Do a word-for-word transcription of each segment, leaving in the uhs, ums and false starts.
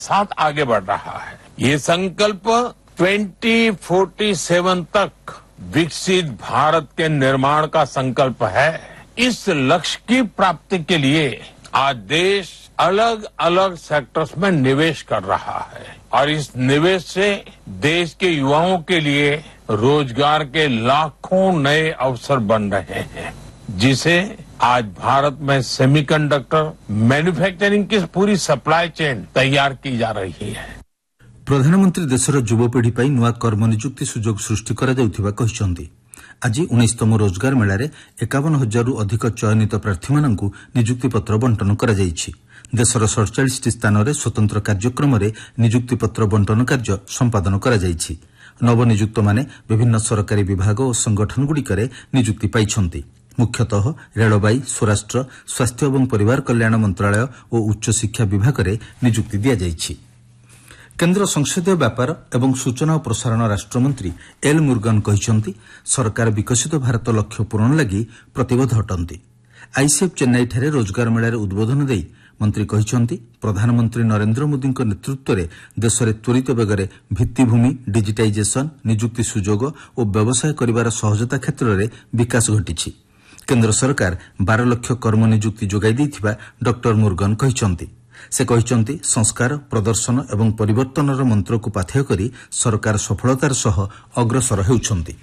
साथ आगे बढ़ रहा है। ये संकल्प ट्वेंटी फोर्टी सेवन तक विकसित भारत के निर्माण का संकल्प है। इस लक्ष्य की प्राप्ति के लिए आज देश अलग अलग सेक्टर्स में निवेश कर रहा है और इस निवेश से देश के युवाओं के लिए रोजगार के लाखों नए अवसर बन रहे हैं, जिसे आज भारत में सेमीकंडक्टर मैन्युफैक्चरिंग की पूरी सप्लाई चेन तैयार की जा रही है। प्रधानमंत्री देशर युवपीढ़ी पर नुआ कर्म निजुक्ति सुजोग सृष्टि करा जाउथिबा कहिसंती। आज उन्नीसतम रोजगार मेलारे एकावन हजार अधिक चयनित प्रार्थी मानक निजुक्ति पत्र बंटन करा जाइछि। देशर सड़चाश स्थान में स्वतंत्र कार्यक्रम में निजुक्ति पत्र बंटन कार्य संपादन करा जाइछि। नवनियुक्त माने विभिन्न सरकारी विभाग और संगठनगुड़िकरे निजुक्ति पाइछंती। मुख्यतः रेलबाई, स्वराष्ट्र, स्वास्थ्य और परिवार कल्याण मंत्रालय और उच्च शिक्षा विभाग में निजुक्ति दिया जाइछि। केन्द्र संसदीय व्यापार एवं सूचना और प्रसारण राष्ट्रमंत्री एल मुरुगन कहिसंती सरकार विकसित भारत लक्ष्य पूरण लगी प्रतिबद्ध अटंती। आईसीएफ चेन्नई ठारे रोजगार मेलार उद्बोधन देई मंत्री कहिसंती प्रधानमंत्री नरेंद्र मोदी नेतृत्व में देश में त्वरित वेगरे भित्तिभूमि, डिजिटाइजेशन, निजुक्ति सुजोग और व्यवसाय करिवार सहजता क्षेत्र में विकास घटिछि। केन्द्र सरकार बारह लक्ष कर्म निजुक्ति जोगाई देइथिबा डॉक्टर मुरुगन कहिसंती। से कहिसंती संस्कार, प्रदर्शन एवं परिवर्तनर मंत्र को पाथेय करी सरकार सफलतार सह अग्रसर हेउछंती।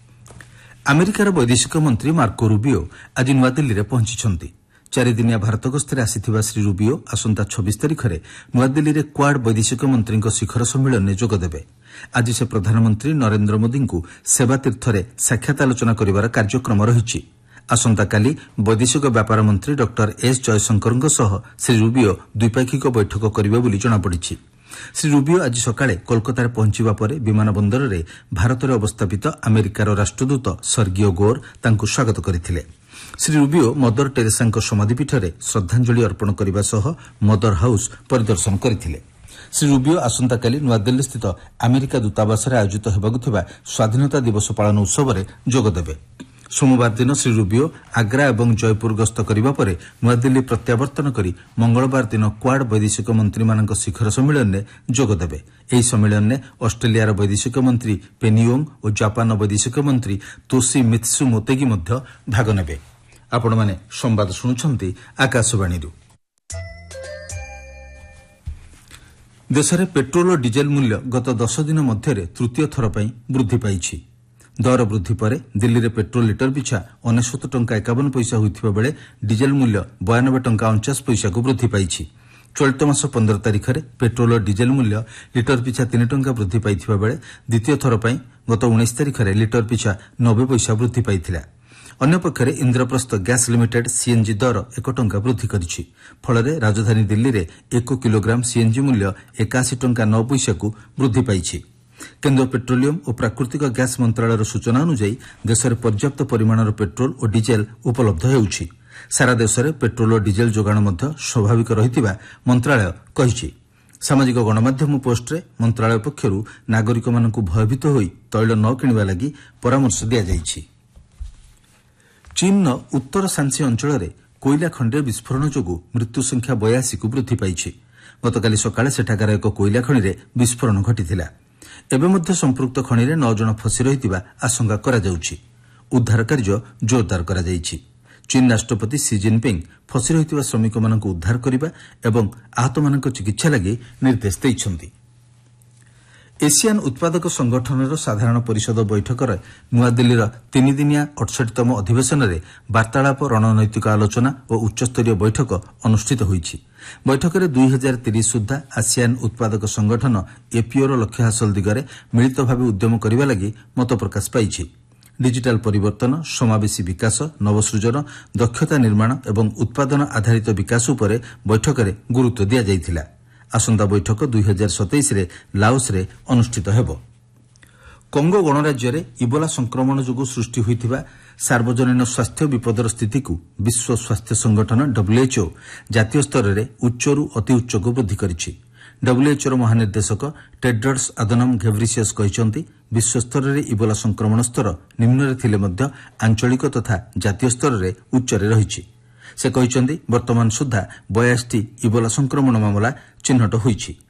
अमेरिकार वैदेशिक मंत्री मार्को रूबियो आज नुआदिल्ली में पहुंची। चारिदिनिया भारत गस्ତରେ आसिथिबा श्री रूबियो आसंता छब्बीस तारिख में नुआदिल्ली में क्वाड वैदेशिक मंत्री शिखर सम्मेलन में जोगदेवे। आज से प्रधानमंत्री नरेंद्र मोदी को सेवा तीर्थरे साक्षात आलोचना करिवार कार्यक्रम रहिछि। आसंताकाली वैदेशिक व्यापार मंत्री डॉक्टर एस जयशंकर सह श्री रूबियो द्विपाक्षिक बैठक करिवे बोली जणापड़िछि। श्री रूबियो आज सकाळे कोलकाता पहुंचवा पर विमान बंदर में भारत में अवस्थापित अमेरिकार राष्ट्रदूत सर्गियो गोर तांकु स्वागत करथिले। श्री रूबियो मदर टेरेसा समाधिपीठरे श्रद्धांजलि अर्पण करने सह मदर हाउस परिदर्शन करथिले। श्री रूबियो आसंताकाली नुआदिल्ली स्थित अमेरिका दूतावास आयोजित हेबाकु थिबा स्वाधीनता दिवस पालन उत्सव में जोगदेवे। सोमवार दिन श्री रूबियो आग्रा एवं जयपुर गस्त करने पर नुआदिल्ली प्रत्यावर्तन कर मंगलवार दिन क्वाड वैदेशिक मंत्री मानक शिखर सम्मेलन में जोगदेवे। ଏହି ସମ୍ମିଳନୀରେ ଅଷ୍ଟ୍ରେଲିଆର ବୈଦେଶିକ ମନ୍ତ୍ରୀ ପେନିଓଙ୍ଗ ଓ ଜାପାନର ବୈଦେଶିକ ମନ୍ତ୍ରୀ ତୋଶି ମିତ୍ସୁ ମୋତେଗି ମଧ୍ୟ ଭାଗ ନେବେ। ଆପଣମାନେ ସମ୍ବାଦ ଶୁଣୁଛନ୍ତି ଆକାଶବାଣୀରୁ। ଦେଶରେ ପେଟ୍ରୋଲ ଓ ଡିଜେଲ ମୂଲ୍ୟ ଗତ ଦଶ ଦିନ ମଧ୍ୟରେ ତୃତୀୟ ଥର ପାଇଁ ବୃଦ୍ଧି ପାଇଛି। ଦର ବୃଦ୍ଧି ପରେ ଦିଲ୍ଲୀରେ ପେଟ୍ରୋଲ ଲିଟର ପିଛା ଅନେଶ୍ୱତ ଟଙ୍କା ଏକାବନ ପଇସା ହୋଇଥିବା ବେଳେ ଡିଜେଲ ମୂଲ୍ୟ ବୟାନବେ ଟଙ୍କା ଅଣଚାଶ ପଇସାକୁ ବୃଦ୍ଧି ପାଇଛି। ଚଳିତ ମାସ ପନ୍ଦର ତାରିଖରେ ପେଟ୍ରୋଲ ଓ ଡିଜେଲ ମୂଲ୍ୟ ଲିଟର ପିଛା ତିନି ଟଙ୍କା ବୃଦ୍ଧି ପାଇଥିବା ବେଳେ ଦ୍ୱିତୀୟ ଥର ପାଇଁ ଗତ ଉଣେଇଶ ତାରିଖରେ ଲିଟର ପିଛା ନବେ ପଇସା ବୃଦ୍ଧି ପାଇଥିଲା। ଅନ୍ୟପକ୍ଷରେ ଇନ୍ଦ୍ରପ୍ରସ୍ଥ ଗ୍ୟାସ୍ ଲିମିଟେଡ୍ ସିଏନ୍ଜି ଦର ଏକ ଟଙ୍କା ବୃଦ୍ଧି କରିଛି। ଫଳରେ ରାଜଧାନୀ ଦିଲ୍ଲୀରେ ଏକ କିଲୋଗ୍ରାମ ସିଏନ୍ଜି ମୂଲ୍ୟ ଏକାଅଶୀ ଟଙ୍କା ନଅ ପଇସାକୁ ବୃଦ୍ଧି ପାଇଛି। କେନ୍ଦ୍ର ପେଟ୍ରୋଲିୟମ ଓ ପ୍ରାକୃତିକ ଗ୍ୟାସ୍ ମନ୍ତ୍ରଣାଳୟର ସୂଚନା ଅନୁଯାୟୀ ଦେଶରେ ପର୍ଯ୍ୟାପ୍ତ ପରିମାଣର ପେଟ୍ରୋଲ ଓ ଡିଜେଲ ଉପଲବ୍ଧ ହେଉଛି। ସାରା ଦେଶରେ ପେଟ୍ରୋଲ ଓ ଡିଜେଲ ଯୋଗାଣ ମଧ୍ୟ ସ୍ୱାଭାବିକ ରହିଥିବା ମନ୍ତ୍ରଣାଳୟ କହିଛି। ସାମାଜିକ ଗଣମାଧ୍ୟମ ପୋଷ୍ଟରେ ମନ୍ତ୍ରଣାଳୟ ପକ୍ଷରୁ ନାଗରିକମାନଙ୍କୁ ଭୟଭୀତ ହୋଇ ତୈଳ ନ କିଣିବା ଲାଗି ପରାମର୍ଶ ଦିଆଯାଇଛି। ଚୀନର ଉତ୍ତର ସାନ୍ସି ଅଞ୍ଚଳରେ କୋଇଲା ଖଣିରେ ବିସ୍ଫୋରଣ ଯୋଗୁଁ ମୃତ୍ୟୁ ସଂଖ୍ୟା ବୟାଅଶୀକୁ ବୃଦ୍ଧି ପାଇଛି। ଗତକାଲି ସକାଳେ ସେଠାକାର ଏକ କୋଇଲା ଖଣିରେ ବିସ୍ଫୋରଣ ଘଟିଥିଲା। ଏବେ ମଧ୍ୟ ସମ୍ପୃକ୍ତ ଖଣିରେ ନଅ ଜଣ ଫସି ରହିଥିବା ଆଶଙ୍କା କରାଯାଉଛି। ଉଦ୍ଧାର କାର୍ଯ୍ୟ ଜୋରଦାର କରାଯାଇଛି। ଚୀନ ରାଷ୍ଟ୍ରପତି ସି ଜିନପିଙ୍ଗ ଫସି ରହିଥିବା ଶ୍ରମିକମାନଙ୍କୁ ଉଦ୍ଧାର କରିବା ଏବଂ ଆହତମାନଙ୍କ ଚିକିତ୍ସା ଲାଗି ନିର୍ଦ୍ଦେଶ ଦେଇଛନ୍ତି। ଏସିଆନ୍ ଉତ୍ପାଦକ ସଂଗଠନର ସାଧାରଣ ପରିଷଦ ବୈଠକରେ ନୂଆଦିଲ୍ଲୀର ତିନିଦିନିଆ ଅଠଷଠିତମ ଅଧିବେଶନରେ ବାର୍ତ୍ତାଳାପ, ରଣନୈତିକ ଆଲୋଚନା ଓ ଉଚ୍ଚସ୍ତରୀୟ ବୈଠକ ଅନୁଷ୍ଠିତ ହୋଇଛି। ବୈଠକରେ ଦୁଇ ହଜାର ତିରିଶ ସୁଦ୍ଧା ଆସିଆନ୍ ଉତ୍ପାଦକ ସଂଗଠନ ଏପିଓର ଲକ୍ଷ୍ୟ ହାସଲ ଦିଗରେ ମିଳିତ ଭାବେ ଉଦ୍ୟମ କରିବା ଲାଗି ମତ ପ୍ରକାଶ ପାଇଛି। ଡିଜିଟାଲ ପରିବର୍ତ୍ତନ, ସମାବେଶୀ ବିକାଶ, ନବସୃଜନ, ଦକ୍ଷତା ନିର୍ମାଣ ଏବଂ ଉତ୍ପାଦନ ଆଧାରିତ ବିକାଶ ଉପରେ ବୈଠକରେ ଗୁରୁତ୍ୱ ଦିଆଯାଇଥିଲା। ଆସନ୍ତା ବୈଠକ ଦୁଇ ହଜାର ସତେଇଶରେ ଲାଓସରେ ଅନୁଷ୍ଠିତ ହେବ। କଙ୍ଗୋ ଗଣରାଜ୍ୟରେ ଇବୋଲା ସଂକ୍ରମଣ ଯୋଗୁଁ ସୃଷ୍ଟି ହୋଇଥିବା ସାର୍ବଜନୀନ ସ୍ୱାସ୍ଥ୍ୟ ବିପଦର ସ୍ଥିତିକୁ ବିଶ୍ୱ ସ୍ୱାସ୍ଥ୍ୟ ସଂଗଠନ ଡବ୍ଲ୍ୟୁଏଚ୍ଓ ଜାତୀୟ ସ୍ତରରେ ଉଚ୍ଚରୁ ଅତି ଉଚ୍ଚକୁ ବୃଦ୍ଧି କରିଛି। ଡବ୍ଲ୍ୟୁଏଚ୍ଓର ମହାନିର୍ଦ୍ଦେଶକ ଟେଡ୍ରସ୍ ଆଦନମ୍ ଘେବ୍ରିସିୟସ୍ କହିଛନ୍ତି ବିଶ୍ୱସ୍ତରରେ ଇବୋଲା ସଂକ୍ରମଣ ସ୍ତର ନିମ୍ନରେ ଥିଲେ ମଧ୍ୟ ଆଞ୍ଚଳିକ ତଥା ଜାତୀୟ ସ୍ତରରେ ଉଚ୍ଚରେ ରହିଛି। ସେ କହିଛନ୍ତି ବର୍ତ୍ତମାନ ସୁଦ୍ଧା ବୟାଅଶୀଟି ଇବୋଲା ସଂକ୍ରମଣ ମାମଲା ଚିହ୍ନଟ ହୋଇଛି।